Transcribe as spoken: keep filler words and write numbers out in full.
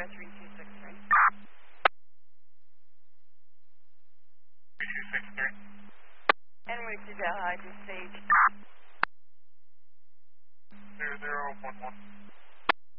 three two six three. three two six three. And we to Delhi to stage zero zero one one.